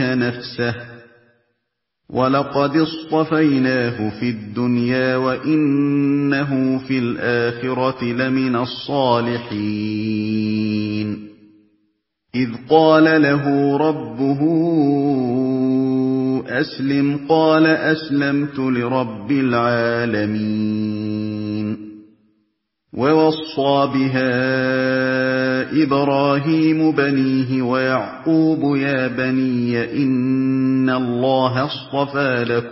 منها نفسه وَلَقَدِ اصْطَفَيْنَاهُ فِي الدُّنْيَا وَإِنَّهُ فِي الْآخِرَةِ لَمِنَ الصَّالِحِينَ إِذْ قَالَ لَهُ رَبُّهُ أَسْلِمْ قَالَ أَسْلَمْتُ لِرَبِّ الْعَالَمِينَ وَوَصَّىٰ بِهَا إِبْرَاهِيمُ بَنِيهِ وَيَعْقُوبُ يَا بَنِيَّ إِنَّ اللَّهَ اصْطَفَىٰ لَكُمُ